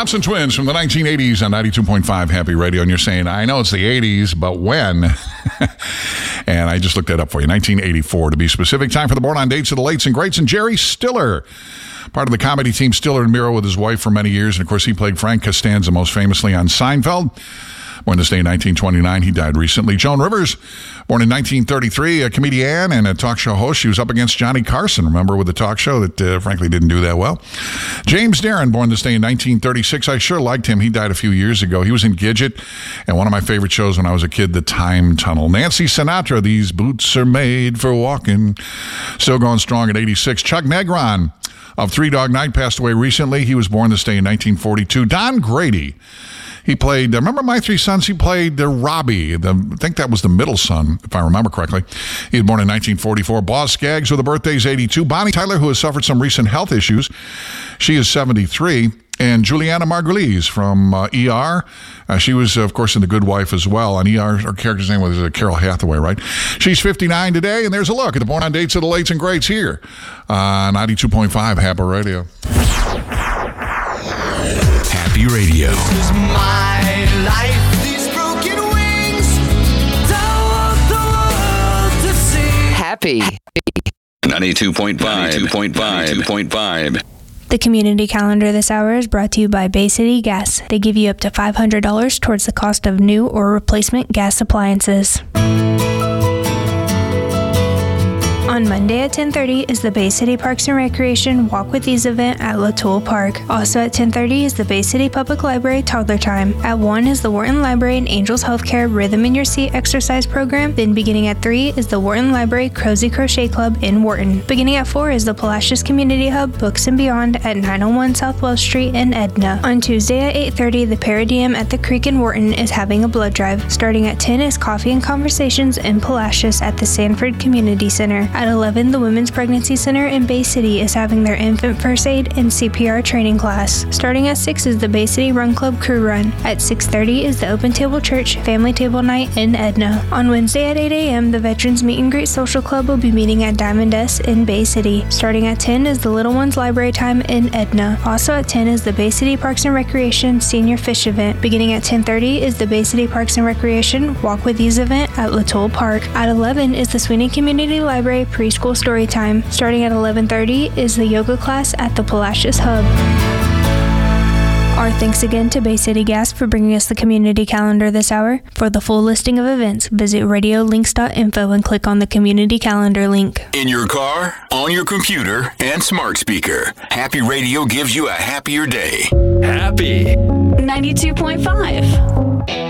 Thompson Twins from the 1980s on 92.5 Happy Radio. And you're saying, I know it's the 80s, but when? And I just looked that up for you. 1984 to be specific. Time for the Born on Dates of the Lates and Greats. And Jerry Stiller, part of the comedy team Stiller and Miro with his wife for many years. And of course, he played Frank Costanza most famously on Seinfeld. Born this day in 1929. He died recently. Joan Rivers, born in 1933, a comedian and a talk show host. She was up against Johnny Carson, remember, with the talk show that frankly didn't do that well. James Darren, born this day in 1936. I sure liked him. He died a few years ago. He was in Gidget, and one of my favorite shows when I was a kid, The Time Tunnel. Nancy Sinatra, These Boots Are Made for Walking. Still going strong at 86. Chuck Negron of Three Dog Night passed away recently. He was born this day in 1942. Don Grady. He played, remember My Three Sons? He played Robbie. I think that was the middle son, if I remember correctly. He was born in 1944. Boz Scaggs with a birthday is 82. Bonnie Tyler, who has suffered some recent health issues, she is 73. And Juliana Margulies from ER. She was, of course, in The Good Wife as well. On ER, her character's name was Carol Hathaway, right? She's 59 today, and there's a look at the Born on Dates of the Lates and Greats here on 92.5 Happy Radio. Happy Radio. This is my life. These broken wings. Don't want the world to see. Happy. 92.5. The community calendar this hour is brought to you by Bay City Gas. They give you up to $500 towards the cost of new or replacement gas appliances. On Monday at 10:30 is the Bay City Parks and Recreation Walk with Ease event at Latoul Park. Also at 10:30 is the Bay City Public Library Toddler Time. At 1 is the Wharton Library and Angels Healthcare Rhythm in Your Seat exercise program. Then beginning at 3 is the Wharton Library Cozy Crochet Club in Wharton. Beginning at 4 is the Palacios Community Hub Books and Beyond at 901 South Wells Street in Edna. On Tuesday at 8:30, the Paradigm at the Creek in Wharton is having a blood drive. Starting at 10 is Coffee and Conversations in Palacios at the Sanford Community Center. At 11, the Women's Pregnancy Center in Bay City is having their infant first aid and CPR training class. Starting at 6 is the Bay City Run Club Crew Run. At 6:30 is the Open Table Church Family Table Night in Edna. On Wednesday at 8 a.m., the Veterans Meet and Greet Social Club will be meeting at Diamond S in Bay City. Starting at 10 is the Little Ones Library Time in Edna. Also at 10 is the Bay City Parks and Recreation Senior Fish Event. Beginning at 10:30 is the Bay City Parks and Recreation Walk with Ease event at Latoul Park. At 11 is the Sweeney Community Library Preschool Story Time. Starting at 11:30 is the yoga class at the Palacios Hub. Our thanks again to Bay City Gas for bringing us the community calendar this hour. For the full listing of events, visit radiolinks.info and click on the community calendar link. In your car, on your computer, and smart speaker, Happy Radio gives you a happier day. Happy 92.5.